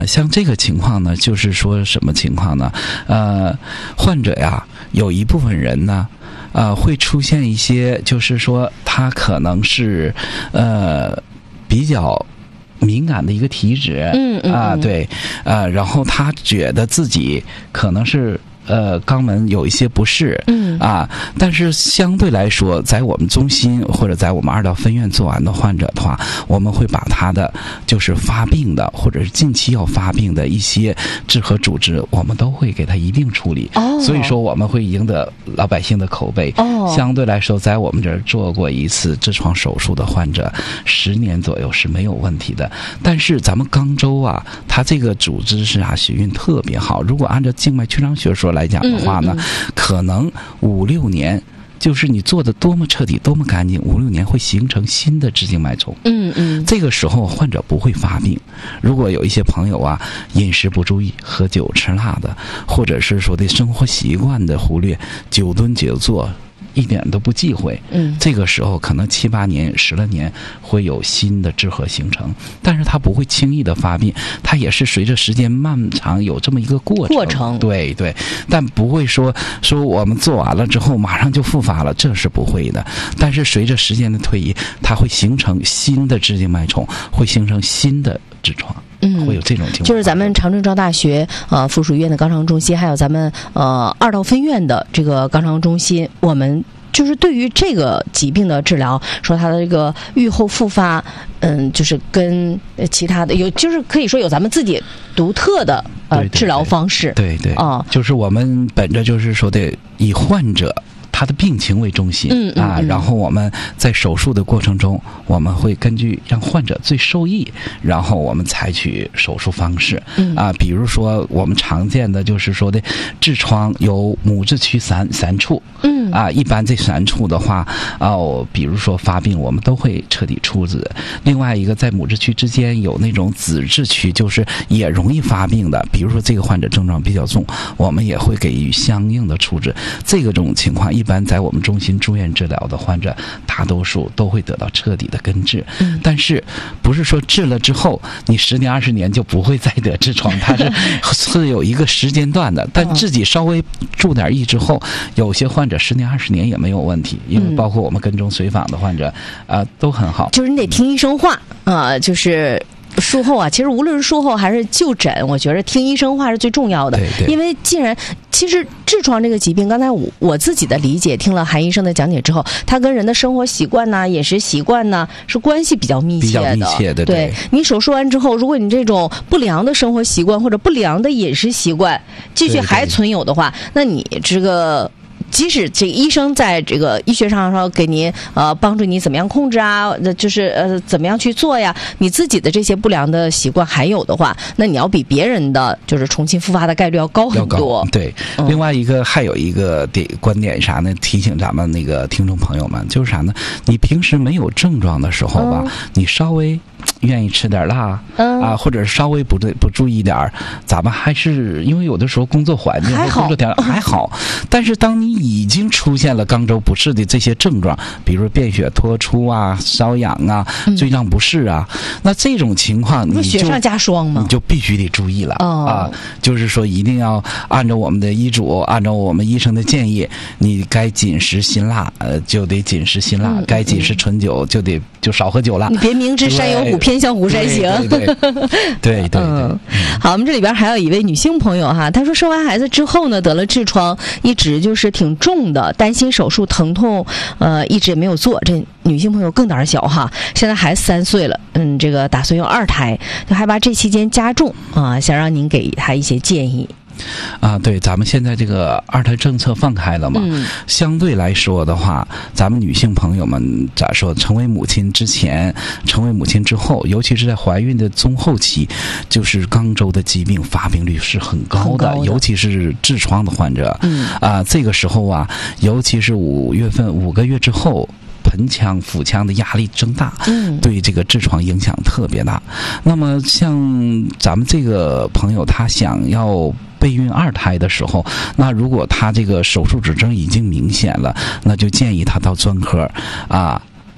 像这个情况呢，就是说什么情况呢？患者呀，有一部分人呢，会出现一些，就是说他可能是比较敏感的一个体质，对，然后他觉得自己可能是肛门有一些不适，但是相对来说，在我们中心或者在我们2道分院做完的患者的话，我们会把他的就是发病的或者是近期要发病的一些痔和组织，我们都会给他一并处理。所以说我们会赢得老百姓的口碑。相对来说，在我们这儿做过一次痔疮手术的患者，10年左右是没有问题的。但是咱们肛周啊，它这个组织是血运特别好。如果按照静脉曲张学说来讲的话呢，可能5-6年，就是你做的多么彻底多么干净，5-6年会形成新的支静脉丛。这个时候患者不会发病。如果有一些朋友啊，饮食不注意，喝酒吃辣的，或者是说的生活习惯的忽略，久蹲久坐，一点都不忌讳，这个时候可能7-8年、10来年会有新的痔核形成，但是它不会轻易的发病，它也是随着时间漫长有这么一个过程。对，但不会说我们做完了之后马上就复发了，这是不会的。但是随着时间的推移，它会形成新的支静脉丛，会形成新的痔疮。会有这种情况， 就是咱们长春招大学附属医院的肛肠中心，还有咱们2道分院的这个肛肠中心，我们就是对于这个疾病的治疗，说它的这个预后复发，就是跟其他的就是可以说有咱们自己独特的治疗方式。对， 就是我们本着就是说的以患者他的病情为中心，然后我们在手术的过程中，我们会根据让患者最受益，然后我们采取手术方式，比如说我们常见的就是说的痔疮有母痔区三处，一般这3处的话，比如说发病，我们都会彻底处置。另外一个在母痔区之间有那种子痔区，就是也容易发病的，比如说这个患者症状比较重，我们也会给予相应的处置。这种情况一般在我们中心住院治疗的患者，大多数都会得到彻底的根治。但是不是说治了之后你10年20年就不会再得痔疮，它是有一个时间段的。但自己稍微注点意之后，有些患者10年20年也没有问题，因为包括我们跟踪随访的患者都很好。 就是你得听医生话就是术后啊，其实无论是术后还是就诊，我觉得听医生话是最重要的。因为既然其实痔疮这个疾病，刚才我自己的理解，听了韩医生的讲解之后，它跟人的生活习惯呐、饮食习惯呐是关系比较密切的。对，你手术完之后，如果你这种不良的生活习惯或者不良的饮食习惯继续还存有的话，那你这个即使这个医生在这个医学上说给您帮助你怎么样控制啊，就是怎么样去做呀，你自己的这些不良的习惯还有的话，那你要比别人的就是重新复发的概率要高很多。 对，另外还有一个观点啥呢？提醒咱们那个听众朋友们，就是啥呢？你平时没有症状的时候吧，你稍微愿意吃点辣或者稍微不注意点，咱们还是因为有的时候工作环境工作条件还好，但是当你已经出现了肛周不适的这些症状，比如便血脱出啊、瘙痒啊、坠胀不适啊，那这种情况你就雪上加霜嘛， 你就必须得注意了就是说一定要按照我们的医嘱，按照我们医生的建议，你该紧食辛辣就得紧食辛辣，该紧食纯酒就少喝酒了。 你别明知山有虎，偏向虎山行。 对。 好，我们这里边还有一位女性朋友哈，她说生完孩子之后呢，得了痔疮，一直就是挺重的，担心手术疼痛，一直也没有做。这女性朋友更胆小哈，现在孩子3岁了，这个打算用2胎，就害怕这期间加重想让您给她一些建议。 对，咱们现在这个2胎政策放开了嘛，相对来说的话，咱们女性朋友们咋说，成为母亲之前，成为母亲之后，尤其是在怀孕的中后期，就是肛周的疾病发病率是很高的，尤其是痔疮的患者，这个时候啊，尤其是5月份5个月之后，盆腔、腹腔的压力增大，对这个痔疮影响特别大。那么像咱们这个朋友，他想要备孕2胎的时候，那如果他这个手术指征已经明显了，那就建议他到专科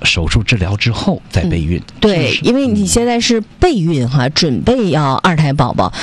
手术治疗之后再备孕。 对，因为你现在是备孕哈，准备要2胎宝宝，